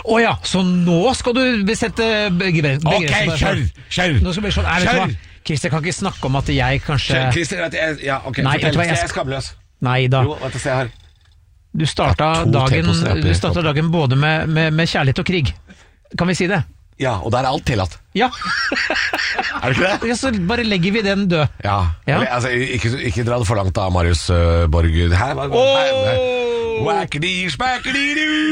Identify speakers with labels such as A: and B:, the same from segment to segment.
A: Åja, så nå skal du sette begrenser.
B: Kjør!
A: Nå skal vi sånn, vet du hva? Christer kan ikke snakke om at jeg kanskje...
B: Christer, ja, ok,
A: Nei,
B: fortell,
A: vet du hva,
B: jeg er skamløs.
A: Nei da.
B: Jo, vet du, se her.
A: Du startet dagen både med kjærlighet og krig. Kan vi si det?
B: Ja, og der er alt tillatt.
A: Ja.
B: Er det ikke det?
A: Ja, så bare legger vi den død.
B: Ja. Eller, altså, ikke dra det for langt da, Marius Borg. Her, Wackedy, spackedy,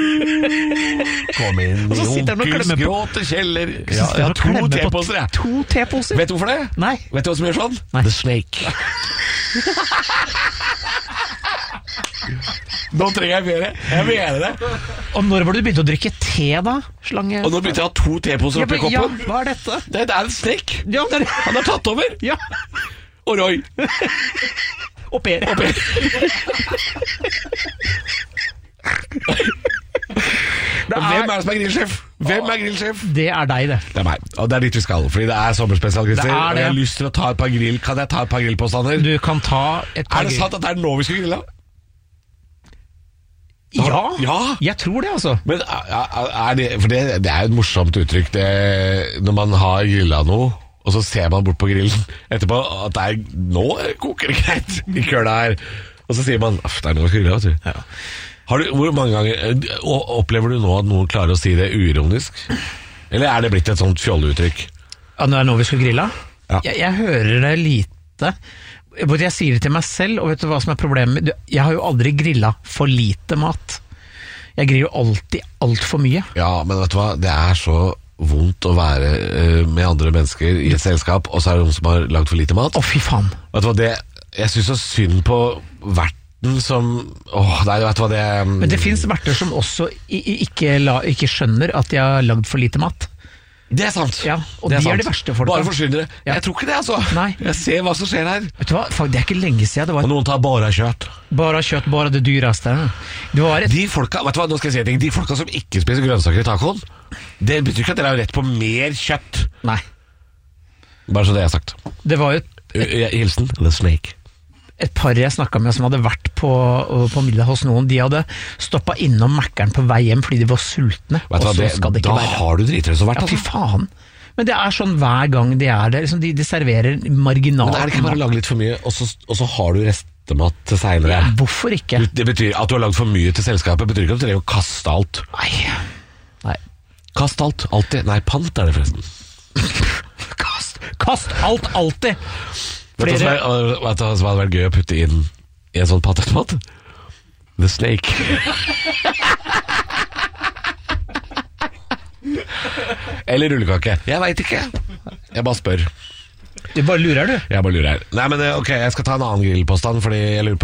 B: kom inn i onkels gråte kjeller. Ja, jeg har 2 teposer, jeg.
A: 2 teposer?
B: Vet du hvorfor det?
A: Nei.
B: Vet du hva som gjør sånn?
A: Nei.
B: The Snake. Nå trenger jeg mer. Jeg mener det.
A: Og når var du begynte å drikke te da, slange?
B: Og nå begynte jeg å ha 2 teposer oppi koppen.
A: Ja, hva er dette?
B: Det er en Snake.
A: Ja, det er det.
B: Han har tatt over.
A: Ja.
B: Og Roy.
A: Og Per.
B: Hvem er det som er grillsjef? Hvem er grillsjef?
A: Det er deg, det.
B: Det er meg, og det er dit vi skal. Fordi det er sommerspesial, Christer. Og jeg har lyst til å ta et par grill. Kan jeg ta et par grillpåstander?
A: Du kan ta et par
B: grill. Er det sant at det er nå vi skal grille?
A: Ja, jeg tror det, altså.
B: Men er det, for det er jo et morsomt uttrykk det, når man har grillet noe, og så ser man bort på grillen etterpå at det er, nå koker det greit i køla her, og så sier man det er nå vi skal grille, vet du. Ja. Hvor mange ganger opplever du nå at noen klarer å si det uironisk? Eller er det blitt et sånt fjolleuttrykk?
A: Ja, nå er det nå vi skal grille?
B: Ja.
A: Jeg hører det lite. Jeg sier det til meg selv, og vet du hva som er problemet? Jeg har jo aldri grillet for lite mat. Jeg griller jo alltid alt for mye. Ja,
B: men vet du hva? Det er så vondt å være med andre mennesker i et selskap, og så er det noen som har lagd for lite mat.
A: Å, fy faen.
B: Vet du hva? Jeg synes så synd på verten som... nei, vet du hva det...
A: Men det finnes verter som også ikke skjønner at de har lagd for lite mat.
B: Det er sant.
A: Ja, og de er de verste folka.
B: Bare forsvinner det. Ja. Jeg tror ikke det, altså.
A: Nei.
B: Jeg ser hva som skjer her.
A: Vet du hva? Det er ikke lenge siden det var...
B: Og noen tar bare kjøtt.
A: Bare kjøtt, bare det dyreste.
B: De folka, vet du hva, nå skal jeg si en ting. De folka som ikke spiser grønnsaker i tacoen, det betyr ikke at dere har rett på mer kjøtt.
A: Nei.
B: Bare så det er sagt.
A: Det var jo...
B: Hilsen The Snake.
A: Et par jeg snakket med som hadde vært på middag hos noen, de hadde stoppet innom Mackeren på vei hjem fordi de var sultne.
B: Vet du hva, da har du dritrøst og vært,
A: altså. Ja, fy faen. Men det er sånn hver gang de er der, liksom, de serverer marginalt.
B: Men er det ikke bare å lage litt for mye, og så har du restemat til senere?
A: Ja, hvorfor ikke?
B: Det betyr at du har lagd for mye til selskapet, betyr ikke at du trenger å kaste alt.
A: Nei.
B: Kast alt, alltid. Nei, pant er det forresten.
A: Kast alt, alltid.
B: Vet du hva hadde vært gøy å putte inn i en sånn patetmat? The Snake. Eller rullekake. Jeg vet ikke. Jeg bare spør.
A: Du bare lurer, du?
B: Jeg bare lurer. Nei, men ok, jeg skal ta en annen grillpåstand, fordi jeg lurer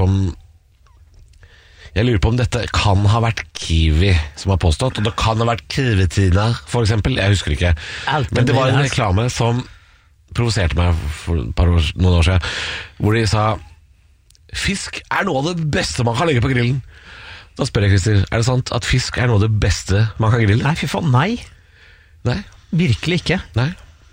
B: på om dette kan ha vært Kiwi som har påstått, og det kan ha vært Kiwi-Tina, for eksempel. Jeg husker ikke. Men det var en reklame som provoserte meg for noen år siden, hvor de sa fisk er noe av det beste man kan legge på grillen. Da spør jeg, Christer, er det sant at fisk er noe av det beste man kan grille?
A: Nei, fy faen, nei.
B: Nei?
A: Virkelig ikke.
B: Nei.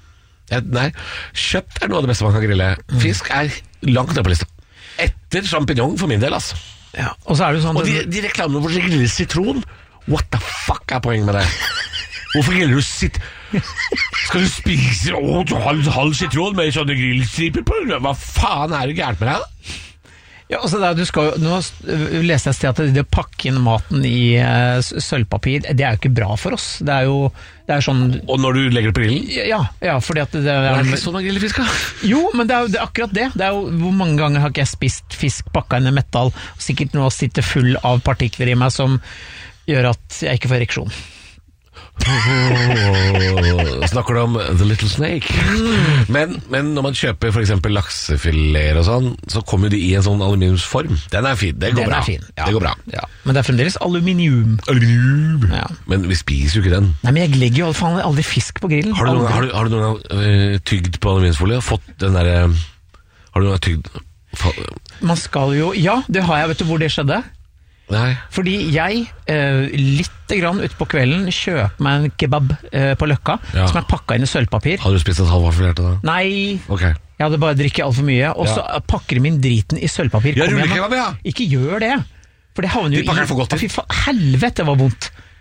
B: Kjøtt er noe av det beste man kan grille. Fisk er langt ned på lista. Etter champignon for min del, altså.
A: Ja, og så er det sånn...
B: Og de reklamene hvor de griller sitron, what the fuck er poenget med det? Hvorfor griller du skal du spise halv sitron med sånne grillstriper på? Hva faen er det gærent med deg?
A: Ja, altså nå leste jeg sted at det å pakke inn maten i sølvpapir, det er jo ikke bra for oss. Det er sånn... Og
B: når du legger det på grillen?
A: Ja, fordi at det
B: er ikke sånn man griller fisk, da?
A: Jo, men det er akkurat det. Det er jo, hvor mange ganger har ikke jeg spist fisk pakket inn i metall, og sikkert nå sitter full av partikler i meg som gjør at jeg ikke får ereksjon.
B: Snakker du om The Little Snake? Men når man kjøper for eksempel laksefileter og sånn, så kommer de i en sånn aluminiumsform. Den er fin, det går bra.
A: Ja.
B: Det går bra.
A: Ja. Men det er fremdeles aluminium.
B: Ja. Men vi spiser jo ikke den.
A: Nei, men jeg legger jo aldri fisk på grillen.
B: Har du noen gang tygd på aluminiumsfolie? Fått den der... Har du noen gang tygd...
A: Man skal jo... Ja, det har jeg. Vet du hvor det skjedde?
B: Nei.
A: Fordi jeg litt grann ut på kvelden kjøper meg en kebab på Løkka, som er pakket inn i sølvpapir.
B: Hadde du spist et halvvarfilerte da?
A: Nei,
B: okay.
A: Jeg hadde bare drikket alt for mye. Og så pakker de min driten i sølvpapir.
B: Ja, rullekebab, ja.
A: Ikke gjør det, for det havner jo
B: de pakker den for godt
A: i. Fy faen, helvete, det var vondt.